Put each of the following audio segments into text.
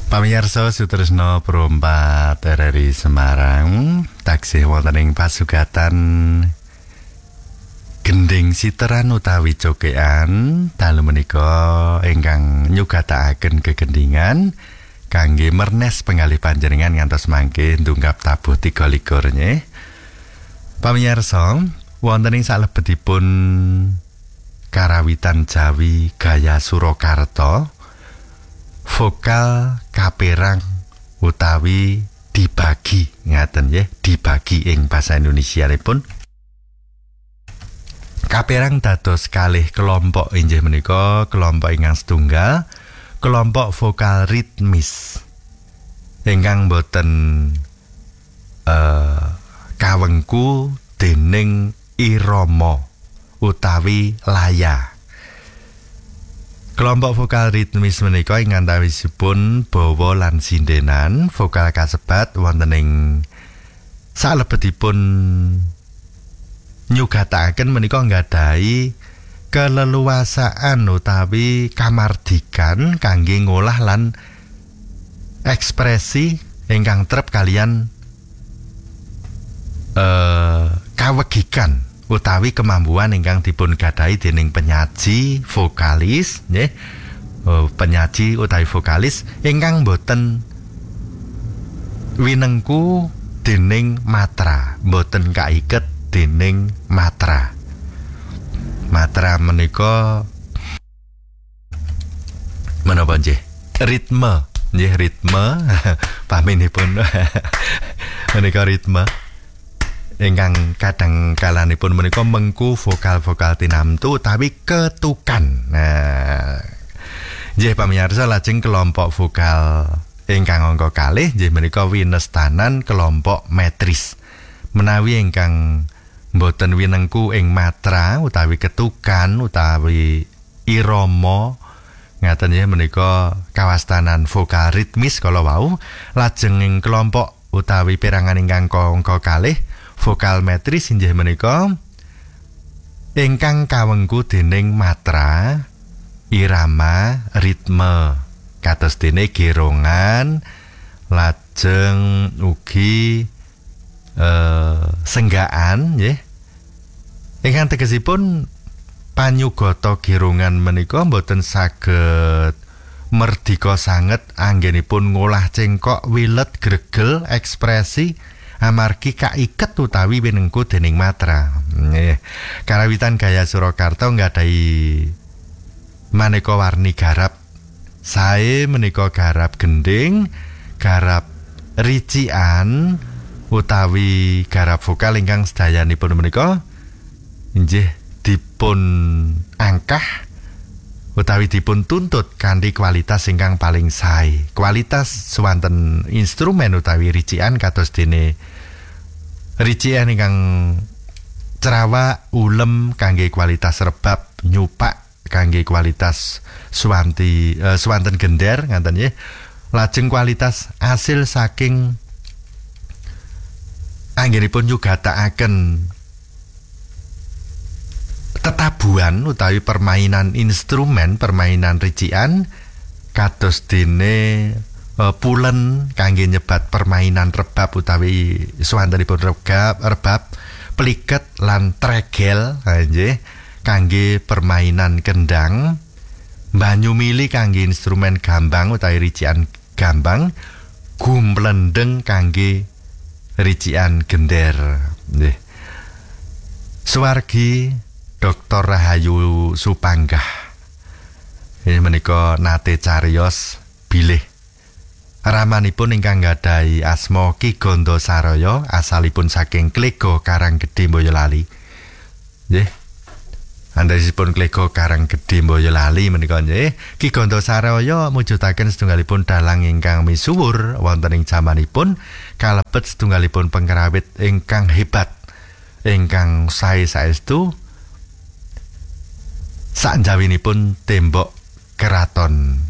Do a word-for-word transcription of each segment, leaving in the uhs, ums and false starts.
Pamirsa Sutresna Prompat R R I Semarang taksih wonten ing pasugatan gending siteran utawi cokean dalu menika ingkang nyugatakaken kegendingan kangge mernes pengalih panjenengan ngantos mangke ndungkap tabuh tiga likur nggih. Pamirsa wonten ing salebetipun karawitan Jawi gaya Surakarta vokal kaperang utawi dibagi ngaten nggih, dibagi ing basa Indonesianipun kaperang dados kalih kelompok inggih menika kelompok ingkang setunggal kelompok vokal ritmis ingkang boten uh, kawengku dening irama utawi laya. Kelompok vokal ritmis menika ing antawisipun bawa lan sindenan vokal kasebat wonten ing salebetipun nyugatakaken menika nggadahi keleluasaan utawi kamardikan kangge ngolah lan ekspresi ingkang trep kalian eh kawegikan utawi kemampuan ingkang dipun gadahi dening penyaji vokalis nggih, oh, penyaji utawi vokalis ingkang boten winengku dening matra, boten kaiket dening matra. Matra menika menapa nggih? Ritme, nggih ritme paminipun menika ritme ingkang kadang kalanipun menika mengku vokal-vokal tinamtu utawi ketukan. Nah, nggih pamirsa lajeng kelompok vokal ingkang angka kalih nggih menika winestanan kelompok metris. Menawi ingkang boten winengku ing matra utawi ketukan utawi irama ngaten nggih menika kawastanan vokal ritmis kala wau. Lajeng ing kelompok utawi perangan ingkang angka kalih vokal metris inggih menika ingkang kawengku dening matra, irama, ritme kados dene gerongan, lajeng ugi eh, senggaan nggih. Ingkang tegesipun panyugata gerongan menika boten saged merdika sanget anggenipun ngolah cengkok, wilet, gregel, ekspresi amargi kaiket utawi winengku dening matra. Nggih. Karawitan gaya Surakarta nggadahi maneka warni garap. Sae menika garap gending, garap rician utawi garap vokal ingkang sedayanipun menika inggih dipun angkah utawi dipun tuntut kanthi kualitas ingkang paling sae. Kualitas swanten instrumen utawi rician kados dene rician ingkang cerawak, ulem kangge kualitas rebab, nyupak kangge kualitas swanti uh, swanten gender ngaten nggih. Lajeng kualitas asil saking anggenipun nyugatakaken tetabuhan utawi permainan instrumen, permainan rician kados dene uh, pulen kangge nyebat permainan rebab utawi swantenipun rebab, rebab, pliket lan tregel nggih kangge permainan kendang, banyu mili kangge instrumen gambang utawi rician gambang, gumplendeng kangge rician gender nggih. Suwargi Doktor Rahayu Supanggah ini menika nate cariyos bilih ramanipun ingkang nggadhahi asma Ki Ganda Saraya asalipun saking Klego Karanggedhe Boyolali nggih. Andhasipun Klego Karanggedhe Boyolali menika nggih Ki Ganda Saraya mujudaken setunggalipun dalang ingkang misuwur wonten ing jamanipun kalebet setunggalipun pengrawit ingkang hebat ingkang sae saestu sakjawinipun tembok keraton.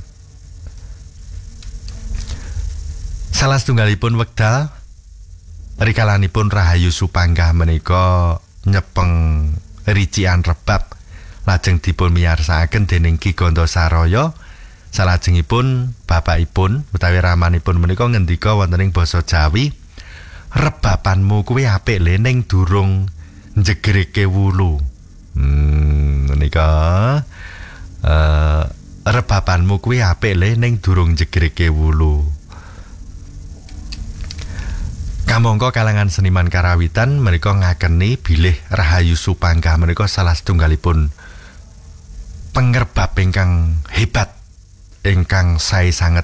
Salah setunggalipun wekdal rikalanipun Rahayu Supanggah menika nyepeng rician rebab lajeng dipun miyarsakaken dening Ki Ganda Saraya Salajengipun bapakipun utawi ramanipun menika ngendika wonten ing basa Jawi, rebapanmu kuwi apik le ning durung njegreke wulu. Hmm, menika uh, rebapanmu kuwi apik le ning durung njegreke wulu. Kamangka kalangan seniman karawitan menika ngakeni bilih Rahayu Supangkah menika salah setunggalipun pengerbab ingkang hebat, ingkang sae sanget.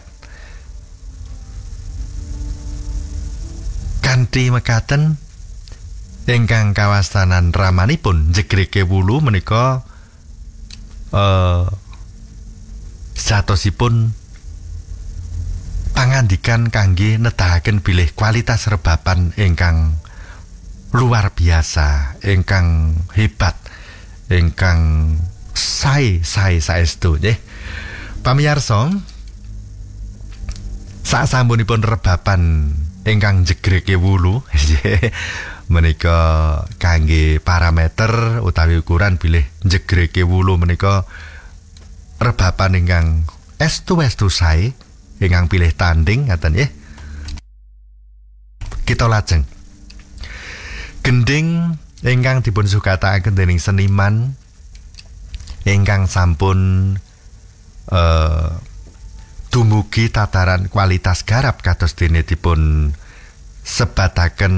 Kanthi mekaten ingkang kawastanan ramanipun njegreke wulu menika eh satosipun pangandikan kangge nedahaken bilih kualitas rebapan ingkang luar biasa, ingkang hebat, ingkang sae-sae saestu nggih. Pamirsa, sasampunipun rebapan ingkang jegreke wulu menika kangge parameter utawi ukuran bilih jegreke wulu menika rebapan ingkang estu-estu sae ingkang pilih tanding ngaten nggih. Kita lajeng gending ingkang dipun sukatakaken dening seniman ingkang sampun uh, dumugi tataran kualitas garap kados dene dipun sebataken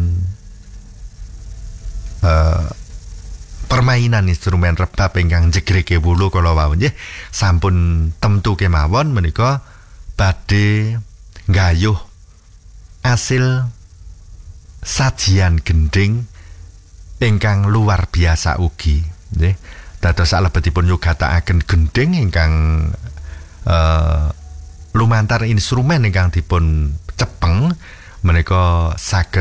uh, permainan instrumen rebab ingkang jegreke wulu kala wau nggih sampun temtu kemawon menika badhe nggayuh asil sajian gending ingkang luar biasa ugi nggih. Dados salebetipun nyugatakaken gending ingkang uh, lumantar instrumen ingkang dipun cepeng menika saged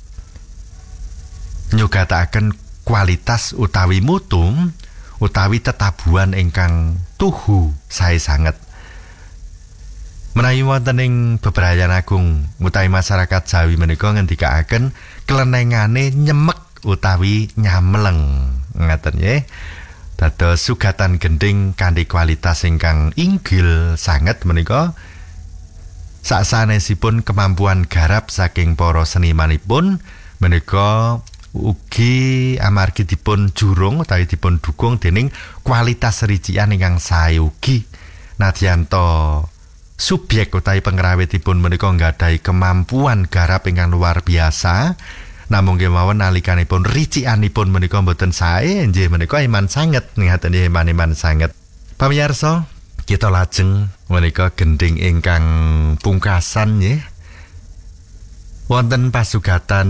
nyugatakaken kualitas utawi mutu utawi tetabuhan ingkang tuhu sae sanget. Menawi wonten ing bebrayan agung utawi masyarakat Jawi menika ngendikaaken klenengane nyemek utawi nyamleng ngaten nggih. Dados sugatan gending kanthi kualitas ingkang inggil sanget menika saksanesipun kemampuan garap saking para senimanipun menika ugi amargi dipun jurung utawi dipun dukung dening kualitas ricikan ingkang sae ugi. Nadyan to subyek utawi pengrawitipun menika nggadahi kemampuan garap ingkang luar biasa, namung kemawon nalikanipun ricikanipun menika mboten sae, nggih menika iman sanget ngaten nggih iman-iman sanget. Pamirsa, kita lajeng menika gending ingkang pungkasan nggih. Wonten pasugatan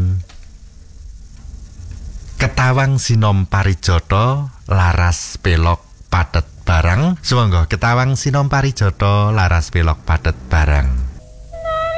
Ketawang Sinom Parijata laras pelok padet barang. Sumangga Ketawang Sinom Parijata laras pelok padet barang.